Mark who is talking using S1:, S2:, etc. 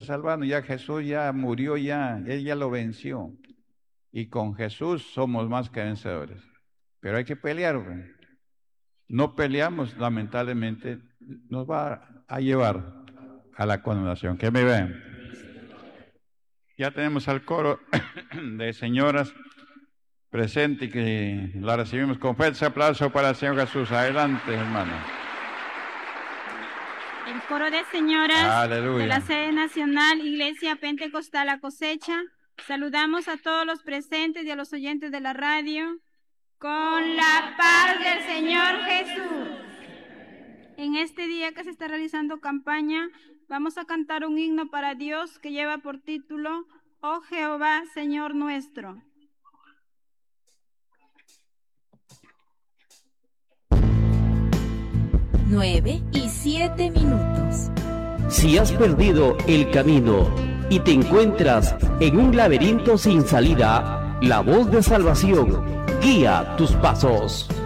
S1: salvarnos, ya Jesús ya murió, Él ya lo venció. Y con Jesús somos más que vencedores. Pero hay que pelear, güey. No peleamos, lamentablemente, nos va a llevar a la condenación. ¿Qué me ven? Ya tenemos al coro de señoras presente y que la recibimos con fuerte aplauso para el Señor Jesús. Adelante, hermano.
S2: El coro de señoras
S1: Aleluya.
S2: de la sede nacional Iglesia Pentecostal La Cosecha. Saludamos a todos los presentes y a los oyentes de la radio. Con la paz del Señor Jesús. En este día que se está realizando campaña, vamos a cantar un himno para Dios que lleva por título, Oh Jehová, Señor nuestro.
S3: 9:07. Si has perdido el camino y te encuentras en un laberinto sin salida, la voz de salvación guía tus pasos.